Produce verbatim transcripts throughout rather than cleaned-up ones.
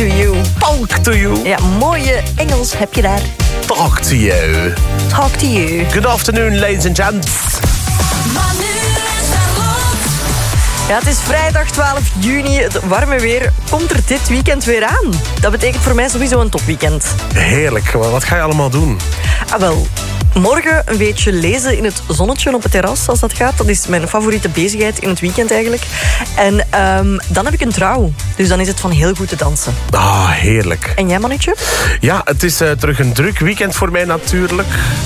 to you. Talk to you. Ja, mooie Engels heb je daar. Talk to you. Talk to you. Good afternoon, ladies and gents. Ja, het is vrijdag twaalf juni. Het warme weer komt er dit weekend weer aan. Dat betekent voor mij sowieso een topweekend. Heerlijk. Wat ga je allemaal doen? Ah, wel. Morgen een beetje lezen in het zonnetje op het terras, als dat gaat. Dat is mijn favoriete bezigheid in het weekend eigenlijk. En um, dan heb ik een trouw. Dus dan is het van heel goed te dansen. Ah, heerlijk. En jij, mannetje? Ja, het is uh, terug een druk weekend voor mij natuurlijk.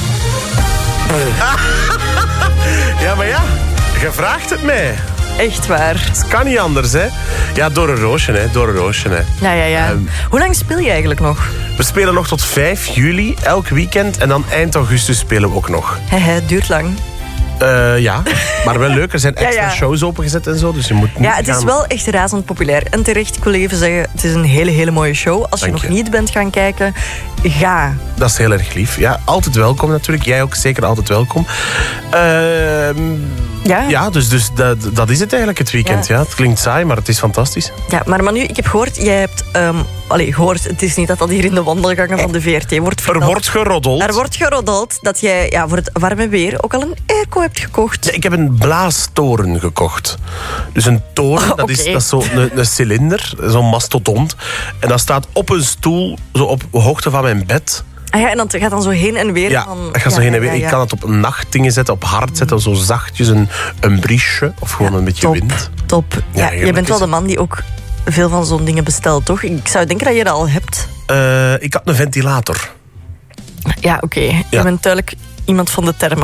Ja, maar ja, je vraagt het mij. Echt waar. Het kan niet anders, hè. Ja, door een roosje, hè. Door een roosje, hè. Ja, ja, ja. Um, Hoe lang speel je eigenlijk nog? We spelen nog tot vijf juli, elk weekend. En dan eind augustus spelen we ook nog. Hehe, duurt lang. Uh, ja, maar wel leuk. Er zijn extra ja, ja. shows opengezet en zo, dus je moet niet Ja, het gaan... is wel echt razend populair. En terecht, ik wil even zeggen, het is een hele, hele mooie show. Als je Dank nog je. niet bent gaan kijken, ga. Dat is heel erg lief. Ja, altijd welkom natuurlijk. Jij ook zeker altijd welkom. Uh, ja, ja, dus, dus dat, dat is het eigenlijk, het weekend. Ja. Ja, het klinkt saai, maar het is fantastisch. Ja, maar Manu, ik heb gehoord, jij hebt... Um, allee, gehoord, het is niet dat dat hier in de wandelgangen van de V R T wordt verteld. Er wordt geroddeld. Er wordt geroddeld dat jij ja, voor het warme weer ook al een airco hebt gekocht. Ja, ik heb een blaastoren gekocht. Dus een toren, Oh, dat okay. is, dat is zo'n een, een cilinder, zo'n mastodont. En dat staat op een stoel, zo op hoogte van mijn bed. Ah ja, en dat gaat dan zo heen en weer. Ja, van, dat gaat zo ja, heen en weer. ja, ja. Ik kan het op nachtdingen zetten, op hard zetten, zo zachtjes, een, een briesje of gewoon ja, een beetje top, wind. Top. Ja, Ja, jij bent wel is... de man die ook veel van zo'n dingen bestelt, toch? Ik zou denken dat je dat al hebt. Uh, ik had een ventilator. Ja, oké. Okay. Ja. Je bent duidelijk iemand van de termen.